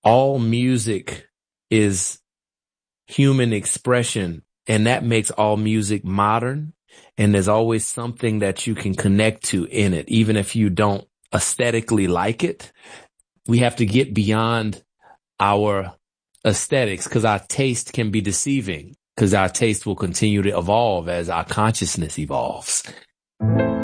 all music is human expression, and that makes all music modern. And there's always something that you can connect to in it, even if you don't aesthetically like it. We have to get beyond our aesthetics because our taste can be deceiving, because our taste will continue to evolve as our consciousness evolves.